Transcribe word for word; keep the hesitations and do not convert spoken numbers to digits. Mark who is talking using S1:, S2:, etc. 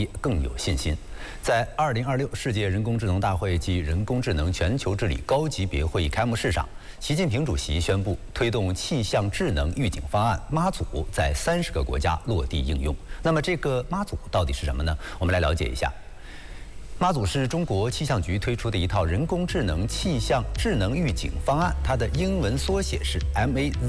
S1: 比更有信心。在二零二六世界人工智能大会暨人工智能全球治理高级别会议开幕式上，习近平主席宣布推动气象智能预警方案“妈祖”在三十个国家落地应用。那么，这个“妈祖”到底是什么呢？我们来了解一下。 妈祖是中国气象局推出的一套人工智能气象智能预警方案，它的英文缩写是 M A